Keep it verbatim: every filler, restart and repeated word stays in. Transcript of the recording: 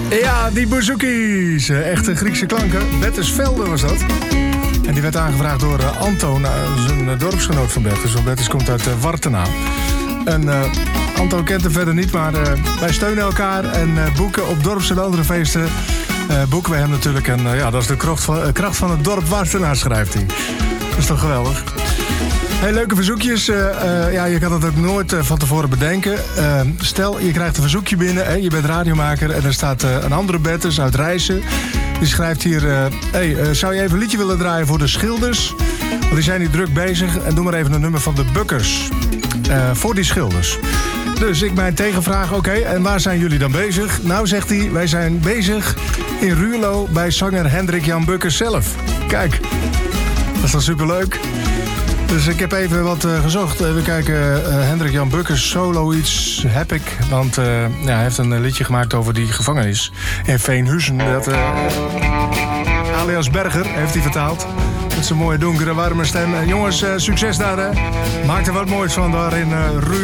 Ja, die bouzouki's. Echte Griekse klanken. Bertus Velde was dat. En die werd aangevraagd door uh, Anton, uh, zijn dorpsgenoot van Bertus. Want Bertus komt uit uh, Wartena. En uh, Anton kent hem verder niet, maar uh, wij steunen elkaar. En uh, boeken op dorps- en andere feesten uh, boeken we hem natuurlijk. En uh, ja, dat is de kracht van, uh, kracht van het dorp Wartena, schrijft hij. Dat is toch geweldig. Hey, leuke verzoekjes. Uh, uh, ja, je kan het ook nooit uh, van tevoren bedenken. Uh, stel, je krijgt een verzoekje binnen. Hè, je bent radiomaker en er staat uh, een andere Bertus uit Rijssen. Die schrijft hier... Uh, hey, uh, zou je even een liedje willen draaien voor de Schilders? Want die zijn hier druk bezig. En doe maar even een nummer van de Bukkers. Uh, voor die Schilders. Dus ik mijn tegenvraag, oké, okay, en waar zijn jullie dan bezig? Nou, zegt hij, wij zijn bezig in Ruurlo bij zanger Hendrik Jan Bukkers zelf. Kijk, dat is dan superleuk. Dus ik heb even wat uh, gezocht. Even kijken, uh, Hendrik Jan Bukkers solo iets heb ik. Want uh, ja, hij heeft een uh, liedje gemaakt over die gevangenis in Veenhuizen. Dat, uh, alias Berger heeft hij vertaald. Met zijn mooie donkere warme stem. Uh, jongens, uh, succes daar, hè. Maak er wat moois van daar in uh, Ruurlo.